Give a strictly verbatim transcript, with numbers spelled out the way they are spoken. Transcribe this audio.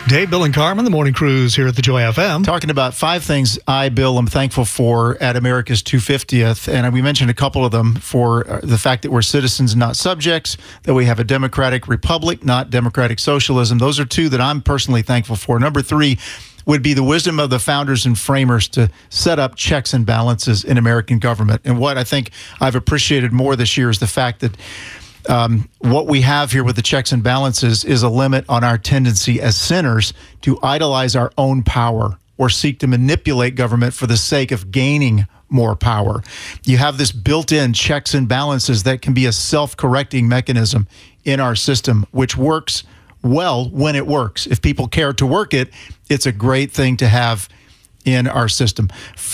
Dave, Bill, and Carmen, the Morning Cruise here at the Joy F M. Talking about five things I, Bill, am thankful for at America's two hundred fiftieth. And we mentioned a couple of them for the fact that we're citizens, not subjects, that we have a democratic republic, not democratic socialism. Those are two that I'm personally thankful for. Number three would be the wisdom of the founders and framers to set up checks and balances in American government. And what I think I've appreciated more this year is the fact that Um, what we have here with the checks and balances is a limit on our tendency as sinners to idolize our own power or seek to manipulate government for the sake of gaining more power. You have this built-in checks and balances that can be a self-correcting mechanism in our system, which works well when it works. If people care to work it, it's a great thing to have in our system.